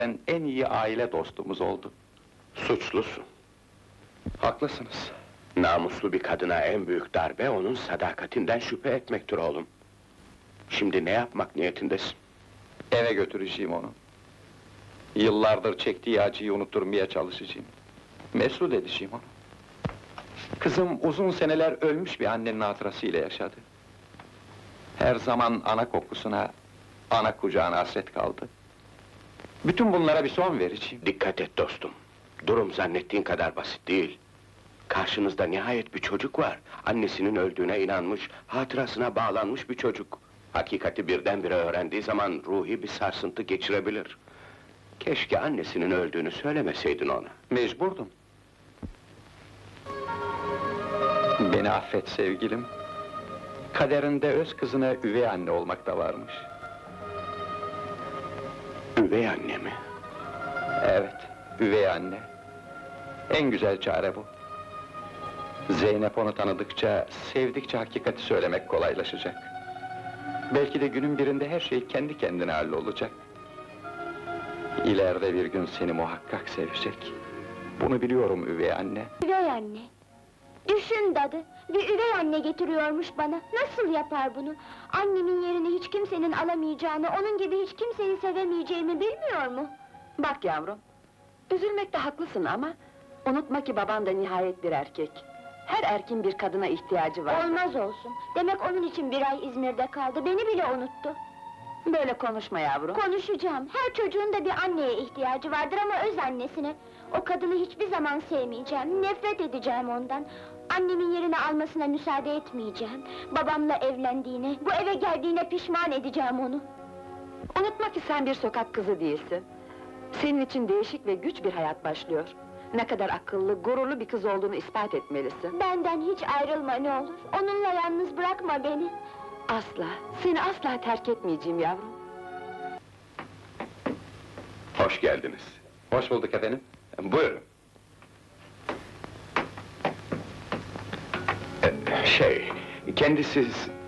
en iyi aile dostumuz oldu. Suçlusun. Haklısınız. Namuslu bir kadına en büyük darbe, onun sadakatinden şüphe etmektir oğlum. Şimdi ne yapmak niyetindesin? Eve götüreceğim onu. Yıllardır çektiği acıyı unutturmaya çalışacağım. Mesut edeceğim onu. Kızım uzun seneler ölmüş bir annenin hatırasıyla yaşadı. Her zaman ana kokusuna, ana kucağına hasret kaldı. Bütün bunlara bir son vereceğim. Dikkat et dostum. Durum zannettiğin kadar basit değil. Karşınızda nihayet bir çocuk var. Annesinin öldüğüne inanmış, hatırasına bağlanmış bir çocuk. Hakikati birdenbire öğrendiği zaman ruhi bir sarsıntı geçirebilir. Keşke annesinin öldüğünü söylemeseydin ona. Mecburdum. Beni affet sevgilim. Kaderinde öz kızına üvey anne olmak da varmış. Üvey anne mi? Evet, üvey anne. En güzel çare bu. Zeynep onu tanıdıkça, sevdikçe hakikati söylemek kolaylaşacak. Belki de günün birinde her şey kendi kendine hallolacak. İleride bir gün seni muhakkak sevecek. Bunu biliyorum üvey anne. Üvey anne. Düşün dadı, bir üvey anne getiriyormuş bana. Nasıl yapar bunu? Annemin yerini hiç kimsenin alamayacağını, onun gibi hiç kimseyi sevemeyeceğimi bilmiyor mu? Bak yavrum, üzülmekte haklısın ama unutma ki baban da nihayet bir erkek. Her erkin bir kadına ihtiyacı var. Olmaz olsun. Demek onun için bir ay İzmir'de kaldı, beni bile unuttu. Böyle konuşma yavrum. Konuşacağım. Her çocuğun da bir anneye ihtiyacı vardır ama öz annesine. O kadını hiçbir zaman sevmeyeceğim, nefret edeceğim ondan. Annemin yerini almasına müsaade etmeyeceğim. Babamla evlendiğine, bu eve geldiğine pişman edeceğim onu. Unutma ki sen bir sokak kızı değilsin. Senin için değişik ve güç bir hayat başlıyor. Ne kadar akıllı, gururlu bir kız olduğunu ispat etmelisin. Benden hiç ayrılma ne olur. Onunla yalnız bırakma beni. Asla, seni asla terk etmeyeceğim yavrum. Hoş geldiniz. Hoş bulduk efendim. Buyurun. Kendisi